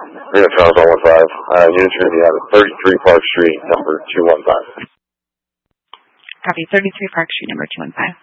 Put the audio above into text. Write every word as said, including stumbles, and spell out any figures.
Reno Charles one one five. Uh, units are going to be out at thirty-three Park Street, number two one five. Copy, thirty-three Park Street, number two one five.